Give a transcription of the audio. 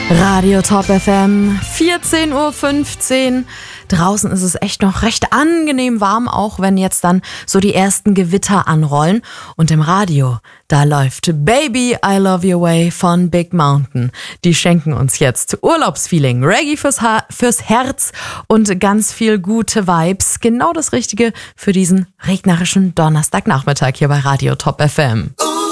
Radio Top FM, 14:15 Uhr. Draußen ist es echt noch recht angenehm warm, auch wenn jetzt dann so die ersten Gewitter anrollen. Und im Radio, da läuft Baby I Love Your Way von Big Mountain. Die schenken uns jetzt Urlaubsfeeling, Reggae fürs Herz und ganz viel gute Vibes. Genau das Richtige für diesen regnerischen Donnerstagnachmittag hier bei Radio Top FM.